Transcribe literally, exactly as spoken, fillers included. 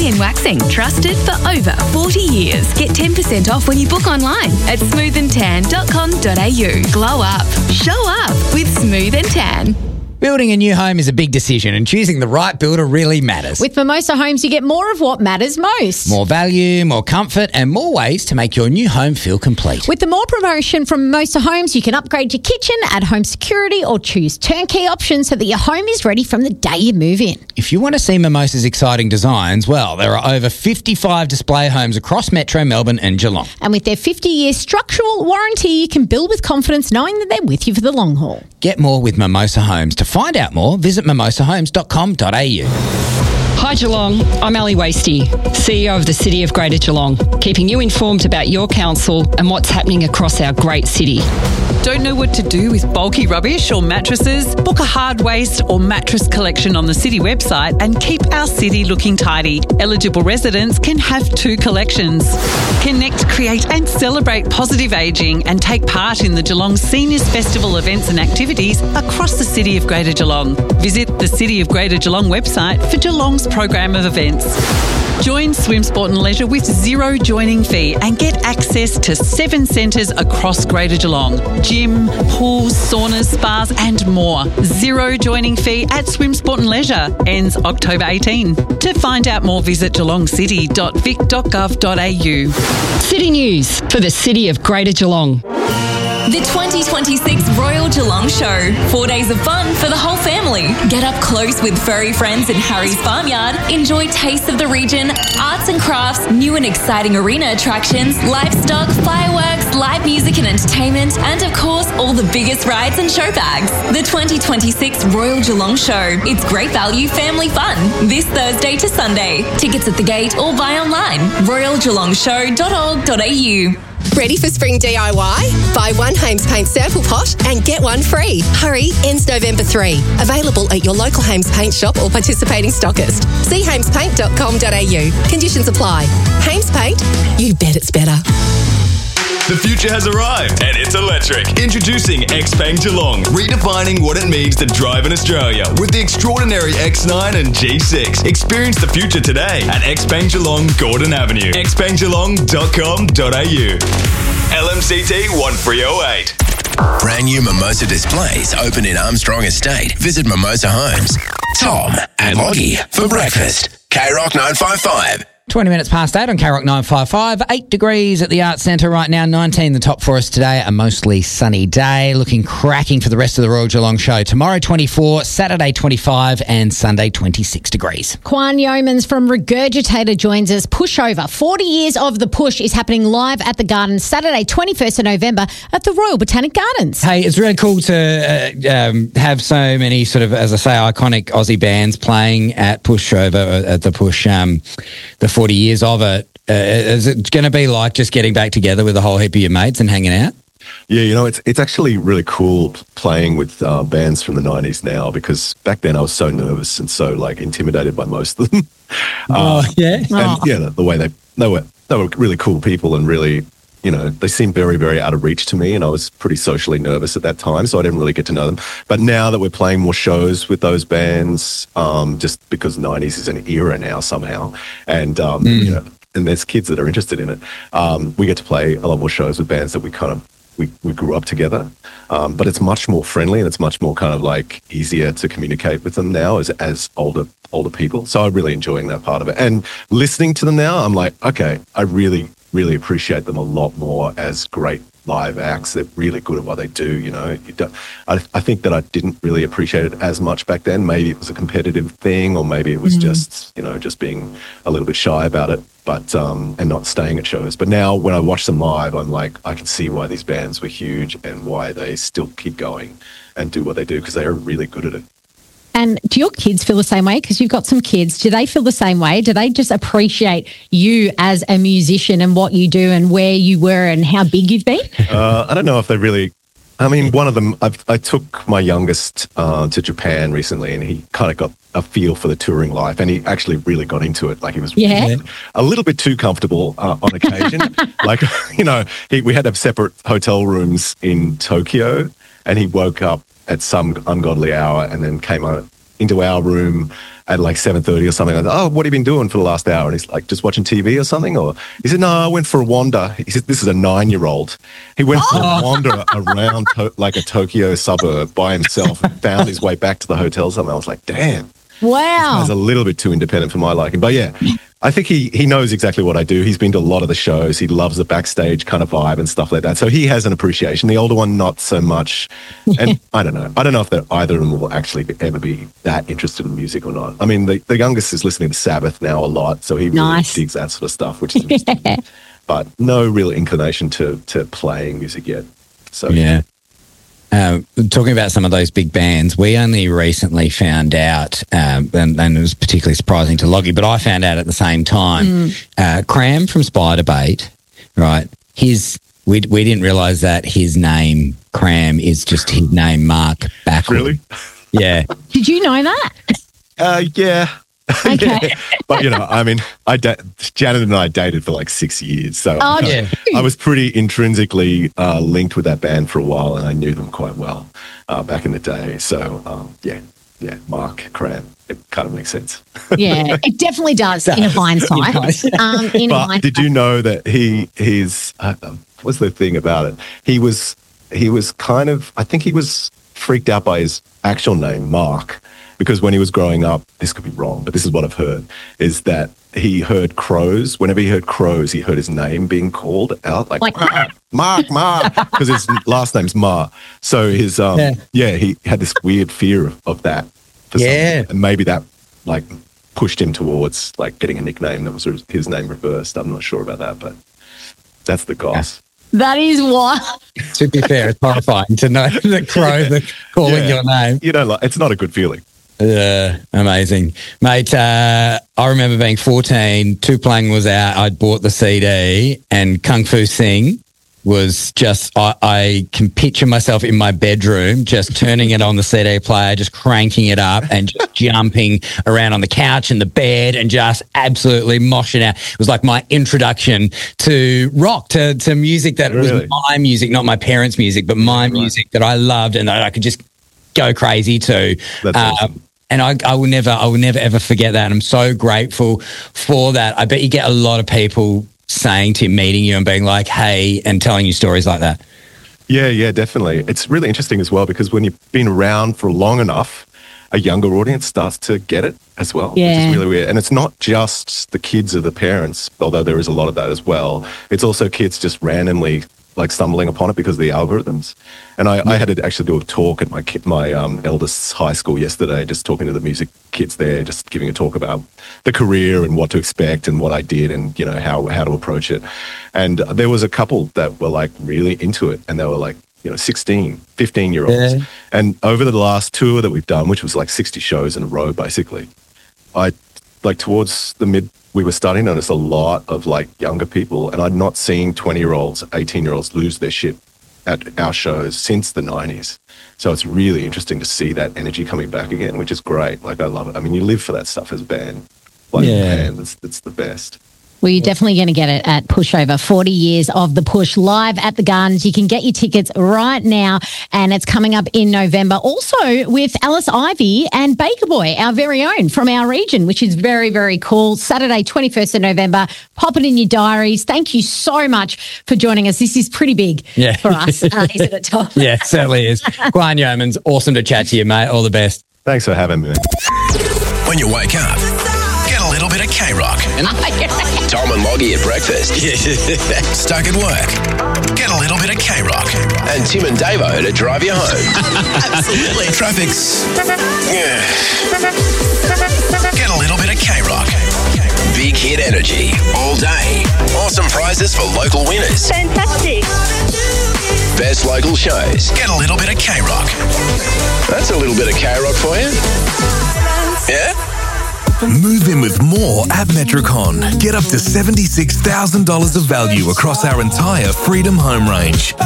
Skin waxing, trusted for over forty years. Get ten percent off when you book online at smooth and tan dot com dot a u. Glow up. Show up with Smooth and Tan. Building a new home is a big decision, and choosing the right builder really matters. With Mimosa Homes, you get more of what matters most. More value, more comfort, and more ways to make your new home feel complete. With the more promotion from Mimosa Homes, you can upgrade your kitchen, add home security, or choose turnkey options so that your home is ready from the day you move in. If you want to see Mimosa's exciting designs, well, there are over fifty-five display homes across Metro Melbourne and Geelong. And with their fifty-year structural warranty, you can build with confidence knowing that they're with you for the long haul. Get more with Mimosa Homes. To find out more, visit mimosa homes dot com dot a u. Hi Geelong, I'm Ali Wasty, C E O of the City of Greater Geelong, keeping you informed about your council and what's happening across our great city. Don't know what to do with bulky rubbish or mattresses? Book a hard waste or mattress collection on the city website and keep our city looking tidy. Eligible residents can have two collections. Connect, create and celebrate positive ageing and take part in the Geelong Seniors Festival events and activities across the City of Greater Geelong. Visit the City of Greater Geelong website for Geelong's program of events. Join Swim Sport and Leisure with zero joining fee and get access to seven centres across Greater Geelong. Gym, pools, saunas, spas and more. Zero joining fee at Swim Sport and Leisure. Ends October eighteenth. To find out more, visit geelong city dot vic dot gov dot a u. City News for the City of Greater Geelong. The twenty twenty-six Royal Geelong Show. Four days of fun for the whole family. Get up close with furry friends in Harry's Farmyard. Enjoy tastes of the region, arts and crafts, new and exciting arena attractions, livestock, fireworks, live music and entertainment, and of course, all the biggest rides and show bags. The twenty twenty-six Royal Geelong Show. It's great value, family fun. This Thursday to Sunday. Tickets at the gate or buy online. royal geelong show dot org dot a u. Ready for spring D I Y? Buy one Hames Paint sample pot and get one free. Hurry, ends November third. Available at your local Hames Paint shop or participating stockist. See hames paint dot com dot a u. Conditions apply. Hames Paint, you bet it's better. The future has arrived and it's electric. Introducing Xpeng Geelong, redefining what it means to drive in Australia with the extraordinary X nine and G six. Experience the future today at Xpeng Geelong, Gordon Avenue. xpeng geelong dot com dot a u. L M C T one three oh eight. Brand new Mimosa displays open in Armstrong Estate. Visit Mimosa Homes. Tom and Loggie for breakfast. K Rock nine five five. twenty minutes past eight on K Rock nine five five. Eight degrees at the Arts Centre right now. nineteen the top for us today. A mostly sunny day. Looking cracking for the rest of the Royal Geelong Show. Tomorrow twenty-four, Saturday twenty-five and Sunday twenty-six degrees. Kwan Yeomans from Regurgitator joins us. Pushover. forty years of the push is happening live at the Gardens Saturday twenty-first of November at the Royal Botanic Gardens. Hey, it's really cool to uh, um, have so many sort of, as I say, iconic Aussie bands playing at Pushover, at the Push, um, the forty years of it. Uh, is it going to be like just getting back together with a whole heap of your mates and hanging out? Yeah, you know, it's it's actually really cool playing with uh, bands from the nineties now, because back then I was so nervous and so like intimidated by most of them. Oh, uh, yeah. And Oh. yeah, the, the way they they were they were really cool people, and really, you know, they seemed very, very out of reach to me, and I was pretty socially nervous at that time, so I didn't really get to know them. But now that we're playing more shows with those bands, um, just because nineties is an era now somehow, and um, Mm. you know, and there's kids that are interested in it, um, we get to play a lot more shows with bands that we kind of we, we grew up together. Um, but it's much more friendly, and it's much more kind of like easier to communicate with them now as as older older people. So I'm really enjoying that part of it. And listening to them now, I'm like, okay, I really, really appreciate them a lot more as great live acts. They're really good at what they do, you know. You don't, I, I think that I didn't really appreciate it as much back then. Maybe it was a competitive thing, or maybe it was Mm. just, you know, just being a little bit shy about it, but um, and not staying at shows. But now when I watch them live, I'm like, I can see why these bands were huge and why they still keep going and do what they do, because they are really good at it. And do your kids feel the same way? Because you've got some kids. Do they feel the same way? Do they just appreciate you as a musician and what you do and where you were and how big you've been? Uh, I don't know if they really. I mean, one of them, I've, I took my youngest uh, to Japan recently, and he kind of got a feel for the touring life, and he actually really got into it. Like, he was Yeah. a little bit too comfortable uh, on occasion. Like, you know, he, we had to have separate hotel rooms in Tokyo, and he woke up at some ungodly hour and then came on, into our room at like seven thirty or something. I said, oh, what have you been doing for the last hour? And he's like, just watching T V or something? Or he said, no, I went for a wander. He said, this is a nine-year-old. He went for a wander around to- like a Tokyo suburb by himself and found his way back to the hotel somewhere. I was like, damn. Wow. This guy's a little bit too independent for my liking. But yeah, I think he he knows exactly what I do. He's been to a lot of the shows. He loves the backstage kind of vibe and stuff like that. So he has an appreciation. The older one, not so much. And I don't know. I don't know if that either of them will actually ever be that interested in music or not. I mean, the, the youngest is listening to Sabbath now a lot. So he really Nice. digs that sort of stuff, which is interesting. Yeah. But no real inclination to to playing music yet. So Yeah. Um, talking about some of those big bands, we only recently found out, um, and, and it was particularly surprising to Loggy, but I found out at the same time, Mm. uh, Cram from Spiderbait, right, his, we, we didn't realise that his name, Cram, is just his name, Mark, backward. Really? Yeah. Did you know that? Uh, yeah. Okay. Yeah. But, you know, I mean, I da- Janet and I dated for like six years. So Oh, uh, yeah. I was pretty intrinsically uh, linked with that band for a while, and I knew them quite well uh, back in the day. So, um, yeah, yeah, Mark, Cram, it kind of makes sense. Yeah, it definitely does in hindsight. Um, in But hindsight. did you know that he, his, uh, what's the thing about it? He was, he was kind of, I think he was freaked out by his actual name, Mark. Because when he was growing up, this could be wrong, but this is what I've heard, is that he heard crows. Whenever he heard crows, he heard his name being called out, like, Like- Mark, Mark, Mark, because his last name's Ma. So his, um, Yeah. yeah. he had this weird fear of, of that. For some Yeah. reason. And maybe that, like, pushed him towards, like, getting a nickname that was his name reversed. I'm not sure about that, but that's the goss. That is wild. To be fair, it's horrifying to know the crows are calling Yeah. your name. You know, like, it's not a good feeling. Yeah, amazing. Mate, uh, I remember being fourteen, Tuplang was out, I'd bought the C D, and Kung Fu Sing was just, I, I can picture myself in my bedroom just turning it on the C D player, just cranking it up and just jumping around on the couch and the bed and just absolutely moshing out. It was like my introduction to rock, to, to music that Really? was my music, not my parents' music, but my right. music that I loved and that I could just go crazy to. That's Um, awesome. And I, I will never, I will never ever forget that. I'm so grateful for that. I bet you get a lot of people saying to you, meeting you and being like, hey, and telling you stories like that. Yeah, yeah, definitely. It's really interesting as well because when you've been around for long enough, a younger audience starts to get it as well, which Yeah. is really weird. And it's not just the kids or the parents, although there is a lot of that as well. It's also kids just randomly like stumbling upon it because of the algorithms. And I, I had to actually do a talk at my kid, my um, eldest's high school yesterday, just talking to the music kids there, just giving a talk about the career and what to expect and what I did and, you know, how, how to approach it. And there was a couple that were like really into it and they were like, you know, sixteen, fifteen year olds. Yeah. And over the last tour that we've done, which was like sixty shows in a row, basically, I like towards the mid, we were starting to notice a lot of like younger people, and I'd not seen twenty year olds, eighteen year olds lose their shit at our shows since the nineties. So it's really interesting to see that energy coming back again, which is great. Like, I love it. I mean, you live for that stuff as a band. Like, Yeah. man, that's, that's the best. Well, you're definitely going to get it at Pushover. forty years of the Push live at the Gardens. You can get your tickets right now, and it's coming up in November. Also with Alice Ivy and Baker Boy, our very own from our region, which is very, very cool. Saturday, twenty-first of November. Pop it in your diaries. Thank you so much for joining us. This is pretty big Yeah. for us, uh, isn't it, Tom? Yeah, it certainly is. Guan Yeomans, awesome to chat to you, mate. All the best. Thanks for having me. When you wake up, get a little bit of K-Rock. Tom and Loggy at breakfast. Stuck at work, get a little bit of K-Rock. And Tim and Davo to drive you home. Absolutely. Traffic's... yeah. Get a little bit of K-Rock. Big hit energy all day. Awesome prizes for local winners. Fantastic. Best local shows. Get a little bit of K-Rock. That's a little bit of K-Rock for you. Yeah? Move in with more at Metricon. Get up to seventy-six thousand dollars of value across our entire Freedom home range.